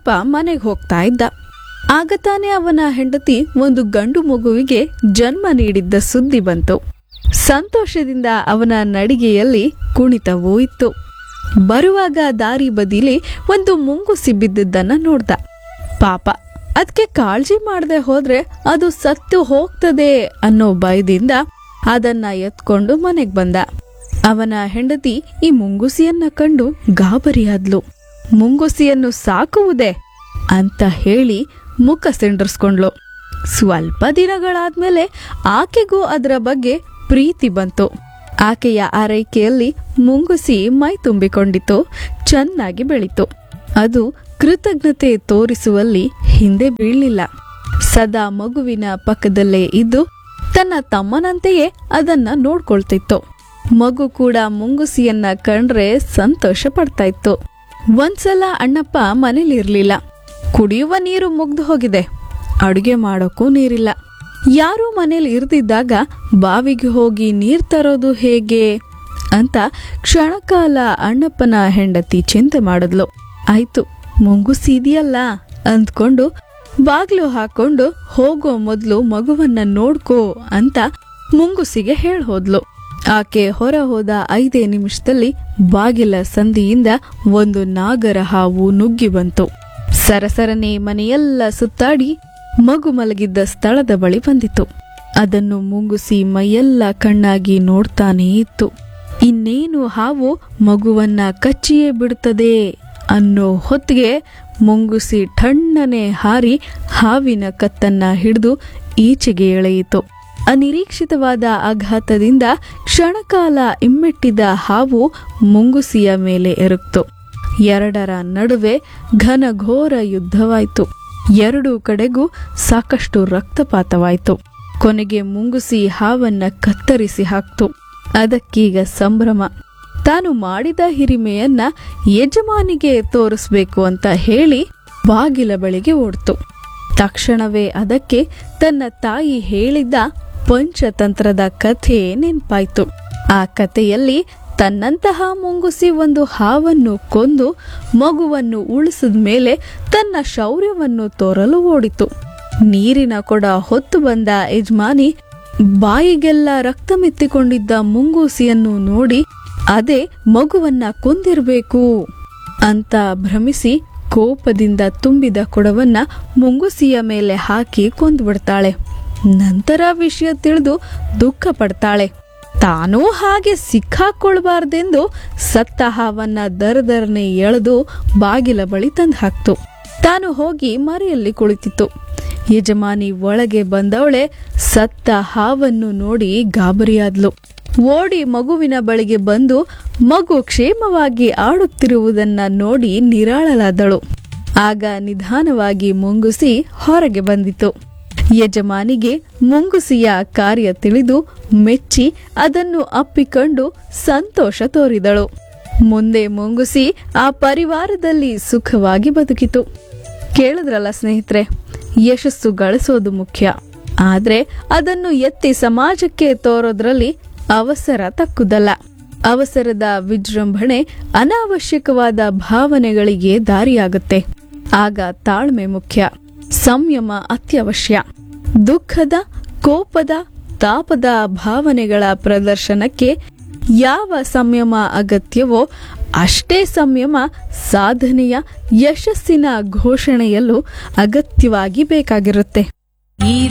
ಅಣ್ಣಪ್ಪ ಮನೆಗೆ ಹೋಗ್ತಾ ಇದ್ದ. ಆಗ ತಾನೇ ಅವನ ಹೆಂಡತಿ ಒಂದು ಗಂಡು ಮಗುವಿಗೆ ಜನ್ಮ ನೀಡಿದ್ದ ಸುದ್ದಿ ಬಂತು. ಸಂತೋಷದಿಂದ ಅವನ ನಡಿಗೆಯಲ್ಲಿ ಕುಣಿತವೂ ಇತ್ತು. ಬರುವಾಗ ದಾರಿ ಬದಿಲಿ ಒಂದು ಮುಂಗುಸಿ ಬಿದ್ದಿದ್ದನ್ನ ನೋಡ್ದ. ಪಾಪ, ಅದಕ್ಕೆ ಕಾಳಜಿ ಮಾಡದೆ ಹೋದ್ರೆ ಅದು ಸತ್ತು ಹೋಗ್ತದೆ ಅನ್ನೋ ಭಯದಿಂದ ಅದನ್ನ ಎತ್ಕೊಂಡು ಮನೆಗ್ ಬಂದ. ಅವನ ಹೆಂಡತಿ ಈ ಮುಂಗುಸಿಯನ್ನ ಕಂಡು ಗಾಬರಿಯಾದ್ಲು. ಮುಂಗುಸಿಯನ್ನು ಸಾಕುವುದೇ ಅಂತ ಹೇಳಿ ಮುಖ ಸಿಂಡರ್ಸ್ಕೊಂಡ್ಲು. ಸ್ವಲ್ಪ ದಿನಗಳಾದ್ಮೇಲೆ ಆಕೆಗೂ ಅದರ ಬಗ್ಗೆ ಪ್ರೀತಿ ಬಂತು. ಆಕೆಯ ಆರೈಕೆಯಲ್ಲಿ ಮುಂಗುಸಿ ಮೈ ತುಂಬಿಕೊಂಡಿತು, ಚೆನ್ನಾಗಿ ಬೆಳೀತು. ಅದು ಕೃತಜ್ಞತೆ ತೋರಿಸುವಲ್ಲಿ ಹಿಂದೆ ಬೀಳಲಿಲ್ಲ. ಸದಾ ಮಗುವಿನ ಪಕ್ಕದಲ್ಲೇ ಇದ್ದು ತನ್ನ ತಮ್ಮನಂತೆಯೇ ಅದನ್ನ ನೋಡ್ಕೊಳ್ತಿತ್ತು. ಮಗು ಕೂಡ ಮುಂಗುಸಿಯನ್ನ ಕಂಡ್ರೆ ಸಂತೋಷ ಪಡ್ತಾ ಇತ್ತು. ಒಂದ್ಸಲ ಅಣ್ಣಪ್ಪ ಮನೇಲಿರ್ಲಿಲ್ಲ. ಕುಡಿಯುವ ನೀರು ಮುಗ್ದು ಹೋಗಿದೆ, ಅಡುಗೆ ಮಾಡೋಕ್ಕೂ ನೀರಿಲ್ಲ. ಯಾರೂ ಮನೇಲಿ ಇರ್ದಿದ್ದಾಗ ಬಾವಿಗೆ ಹೋಗಿ ನೀರ್ ತರೋದು ಹೇಗೆ ಅಂತ ಕ್ಷಣಕಾಲ ಅಣ್ಣಪ್ಪನ ಹೆಂಡತಿ ಚಿಂತೆ ಮಾಡಿದ್ಲು. ಆಯ್ತು, ಮುಂಗುಸಿ ಇದೆಯಲ್ಲ ಅಂದ್ಕೊಂಡು ಬಾಗ್ಲು ಹಾಕೊಂಡು ಹೋಗೋ ಮೊದ್ಲು ಮಗುವನ್ನ ನೋಡ್ಕೋ ಅಂತ ಮುಂಗುಸಿಗೆ ಹೇಳ್ಹೋದ್ಲು. ಆಕೆ ಹೊರ ಹೋದ 5 ನಿಮಿಷದಲ್ಲಿ ಬಾಗಿಲ ಸಂದಿಯಿಂದ ಒಂದು ನಾಗರ ಹಾವು ನುಗ್ಗಿ ಬಂತು. ಸರಸರನೆ ಮನೆಯೆಲ್ಲ ಸುತ್ತಾಡಿ ಮಗು ಮಲಗಿದ್ದ ಸ್ಥಳದ ಬಳಿ ಬಂದಿತು. ಅದನ್ನು ಮುಂಗುಸಿ ಮೈಯೆಲ್ಲ ಕಣ್ಣಾಗಿ ನೋಡ್ತಾನೇ ಇತ್ತು. ಇನ್ನೇನು ಹಾವು ಮಗುವನ್ನ ಕಚ್ಚಿಯೇ ಬಿಡುತ್ತದೆ ಅನ್ನೋ ಹೊತ್ತಿಗೆ ಮುಂಗುಸಿ ಠಣ್ಣನೆ ಹಾರಿ ಹಾವಿನ ಕತ್ತನ್ನ ಹಿಡಿದು ಈಚೆಗೆ ಎಳೆಯಿತು. ಅನಿರೀಕ್ಷಿತವಾದ ಆಘಾತದಿಂದ ಕ್ಷಣಕಾಲ ಇಮ್ಮೆಟ್ಟಿದ ಹಾವು ಮುಂಗುಸಿಯ ಮೇಲೆ ಎರಗ್ತು. ಎರಡರ ನಡುವೆ ಘನಘೋರ ಯುದ್ಧವಾಯಿತು. ಎರಡೂ ಕಡೆಗೂ ಸಾಕಷ್ಟು ರಕ್ತಪಾತವಾಯಿತು. ಕೊನೆಗೆ ಮುಂಗುಸಿ ಹಾವನ್ನ ಕತ್ತರಿಸಿ ಹಾಕ್ತು. ಅದಕ್ಕೀಗ ಸಂಭ್ರಮ. ತಾನು ಮಾಡಿದ ಹಿರಿಮೆಯನ್ನ ಯಜಮಾನಿಗೆ ತೋರಿಸ್ಬೇಕು ಅಂತ ಹೇಳಿ ಬಾಗಿಲ ಬಳಿಗೆ ಓಡ್ತು. ತಕ್ಷಣವೇ ಅದಕ್ಕೆ ತನ್ನ ತಾಯಿ ಹೇಳಿದ್ದ ಪಂಚತಂತ್ರದ ಕಥೆ ನೆನ್ಪಾಯ್ತು. ಆ ಕಥೆಯಲ್ಲಿ ತನ್ನಂತಹ ಮುಂಗುಸಿ ಒಂದು ಹಾವನ್ನು ಕೊಂದು ಮಗುವನ್ನು ಉಳಿಸಿದ ಮೇಲೆ ತನ್ನ ಶೌರ್ಯವನ್ನು ತೋರಲು ಓಡಿತು. ನೀರಿನ ಕೊಡ ಹೊತ್ತು ಬಂದ ಯಜಮಾನಿ ಬಾಯಿಗೆಲ್ಲ ರಕ್ತ ಮೆತ್ತಿಕೊಂಡಿದ್ದ ಮುಂಗೂಸಿಯನ್ನು ನೋಡಿ ಅದೇ ಮಗುವನ್ನ ಕೊಂದಿರ್ಬೇಕು ಅಂತ ಭ್ರಮಿಸಿ ಕೋಪದಿಂದ ತುಂಬಿದ ಕೊಡವನ್ನ ಮುಂಗುಸಿಯ ಮೇಲೆ ಹಾಕಿ ಕೊಂದ್ಬಿಡ್ತಾಳೆ. ನಂತರ ವಿಷಯ ತಿಳಿದು ದುಃಖ ಪಡ್ತಾಳೆ. ತಾನೂ ಹಾಗೆ ಸಿಕ್ಕಾಕೊಳ್ಬಾರ್ದೆಂದು ಸತ್ತ ಹಾವನ್ನ ದರದರನೆ ಎಳೆದು ಬಾಗಿಲ ಬಳಿ ತಂದು ಹಾಕ್ತು. ತಾನು ಹೋಗಿ ಮರೆಯಲ್ಲಿ ಕುಳಿತಿತ್ತು. ಯಜಮಾನಿ ಒಳಗೆ ಬಂದವಳೆ ಸತ್ತ ಹಾವನ್ನು ನೋಡಿ ಗಾಬರಿಯಾದ್ಲು. ಓಡಿ ಮಗುವಿನ ಬಳಿಗೆ ಬಂದು ಮಗು ಕ್ಷೇಮವಾಗಿ ಆಡುತ್ತಿರುವುದನ್ನ ನೋಡಿ ನಿರಾಳಲಾದಳು. ಆಗ ನಿಧಾನವಾಗಿ ಮುಂಗುಸಿ ಹೊರಗೆ ಬಂದಿತು. ಯಜಮಾನಿಗೆ ಮುಂಗುಸಿಯ ಕಾರ್ಯ ತಿಳಿದು ಮೆಚ್ಚಿ ಅದನ್ನು ಅಪ್ಪಿಕೊಂಡು ಸಂತೋಷ ತೋರಿದಳು. ಮುಂದೆ ಮುಂಗುಸಿ ಆ ಪರಿವಾರದಲ್ಲಿ ಸುಖವಾಗಿ ಬದುಕಿತು. ಕೇಳಿದ್ರಲ್ಲ ಸ್ನೇಹಿತರೆ, ಯಶಸ್ಸು ಗಳಿಸೋದು ಮುಖ್ಯ, ಆದ್ರೆ ಅದನ್ನು ಎತ್ತಿ ಸಮಾಜಕ್ಕೆ ತೋರೋದ್ರಲ್ಲಿ ಅವಸರ ತಕ್ಕುದಲ್ಲ. ಅವಸರದ ವಿಜೃಂಭಣೆ ಅನಾವಶ್ಯಕವಾದ ಭಾವನೆಗಳಿಗೆ ದಾರಿಯಾಗುತ್ತೆ. ಆಗ ತಾಳ್ಮೆ ಮುಖ್ಯ, ಸಂಯಮ ಅತ್ಯವಶ್ಯ. ದುಃಖದ, ಕೋಪದ, ತಾಪದ ಭಾವನೆಗಳ ಪ್ರದರ್ಶನಕ್ಕೆ ಯಾವ ಸಂಯಮ ಅಗತ್ಯವೋ ಅಷ್ಟೇ ಸಂಯಮ ಸಾಧನೆಯ ಯಶಸ್ಸಿನ ಘೋಷಣೆಯಲ್ಲೂ ಅಗತ್ಯವಾಗಿ ಬೇಕಾಗಿರುತ್ತೆ.